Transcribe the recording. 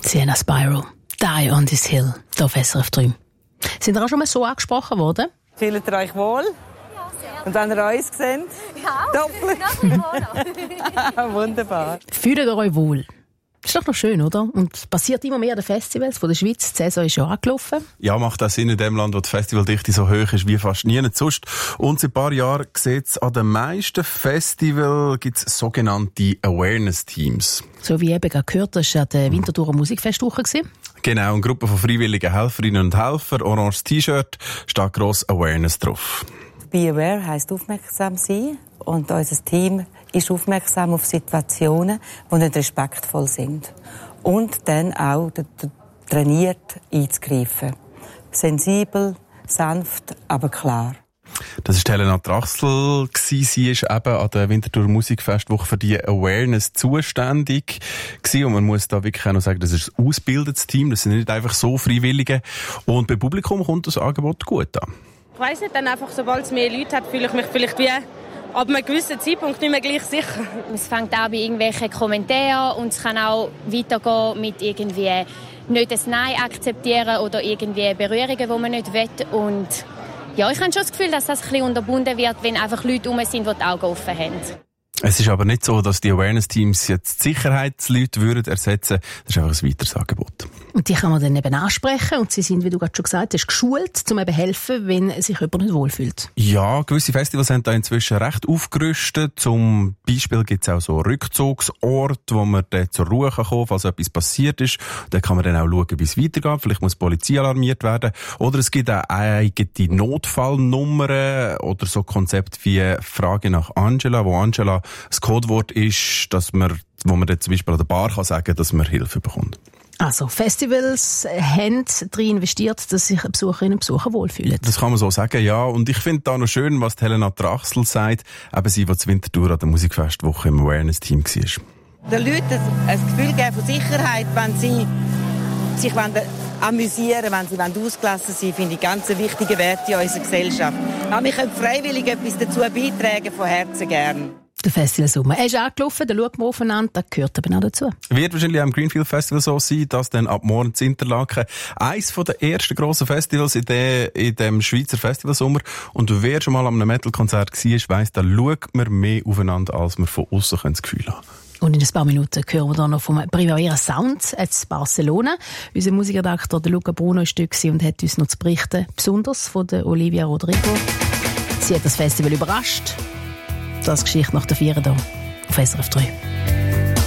Sienna Spyro, Die on this Hill, hier auf SRF 3. Sind ihr auch schon mal so angesprochen worden? Fühlt ihr euch wohl? Ja, sehr. Und wenn ihr uns seht? Ja, doppelt. Wunderbar. Fühlt ihr euch wohl? Das ist doch noch schön, oder? Und es passiert immer mehr an den Festivals von der Schweiz. Die Saison ist schon angelaufen. Ja, macht auch Sinn in dem Land, wo die Festivaldichte so hoch ist wie fast nie sonst. Und seit ein paar Jahren sieht es an den meisten Festivals gibt es sogenannte Awareness-Teams. So wie eben gerade gehört, das war an der Winterthurer Musikfestwoche. Genau, eine Gruppe von freiwilligen Helferinnen und Helfern, oranges T-Shirt, steht gross Awareness drauf. Be aware heisst aufmerksam sein. Und unser Team ist aufmerksam auf Situationen, die nicht respektvoll sind. Und dann auch trainiert einzugreifen. Sensibel, sanft, aber klar. Das war Helena Trachsel. Sie war eben an der Winterthurer Musikfestwoche für die Awareness zuständig. Und man muss da wirklich auch noch sagen, das ist ein ausgebildetes Team. Das sind nicht einfach so Freiwillige. Und beim Publikum kommt das Angebot gut an. Ich weiss nicht, dann einfach, sobald es mehr Leute hat, fühle ich mich vielleicht wie ab einem gewissen Zeitpunkt nicht mehr gleich sicher. Es fängt auch bei irgendwelchen Kommentaren und es kann auch weitergehen mit irgendwie nicht das Nein akzeptieren oder irgendwie Berührungen, die man nicht will. Und ja, ich habe schon das Gefühl, dass das ein bisschen unterbunden wird, wenn einfach Leute rum sind, die die Augen offen haben. Es ist aber nicht so, dass die Awareness-Teams jetzt die Sicherheitsleute ersetzen würden. Das ist einfach ein weiteres Angebot. Und die kann man dann eben ansprechen. Und sie sind, wie du gerade schon gesagt hast, geschult, um eben helfen, wenn sich jemand nicht wohlfühlt. Ja, gewisse Festivals haben da inzwischen recht aufgerüstet. Zum Beispiel gibt es auch so Rückzugsorte, wo man dann zur Ruhe kommen kann, falls etwas passiert ist. Da kann man dann auch schauen, wie es weitergeht. Vielleicht muss die Polizei alarmiert werden. Oder es gibt auch eigene Notfallnummern oder so Konzepte wie Frage nach Angela, wo Angela das Codewort ist, wo man dann zum Beispiel an der Bar kann sagen, dass man Hilfe bekommt. Also, Festivals haben darin investiert, dass sich Besucherinnen und Besucher wohlfühlen. Das kann man so sagen, ja. Und ich finde da noch schön, was Helena Trachsel sagt, eben sie, die zur Winterthur an der Musikfestwoche im Awareness-Team war. Den Leuten ein Gefühl geben von Sicherheit, wenn sie sich amüsieren, wenn sie ausgelassen sind, finde ich ganz wichtige Werte in unserer Gesellschaft. Aber wir können freiwillig etwas dazu beitragen, von Herzen gern. Der Festivalsommer. Er ist angelaufen, da schauen wir aufeinander, das gehört eben auch dazu. Wird wahrscheinlich am Greenfield Festival so sein, dass dann ab morgen in Interlaken eines der ersten grossen Festivals in dem Schweizer Festivalsommer. Und wer schon mal an einem Metal-Konzert war, weiss, da schaut man mehr aufeinander, als man von aussen das Gefühl hat. Und in ein paar Minuten hören wir dann noch vom Primavera Sound aus Barcelona. Unser Musikredakteur Luca Bruno war dort und hat uns noch zu berichten, besonders von der Olivia Rodrigo. Sie hat das Festival überrascht. Das Geschichte nach der 4 hier auf SRF 3.